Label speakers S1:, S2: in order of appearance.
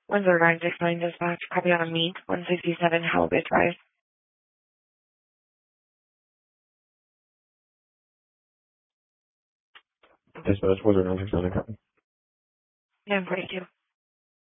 S1: 10-969 dispatch, copy on a meet, 167 Halibut Drive.
S2: Dispatch, 10-969 copy.
S1: 942.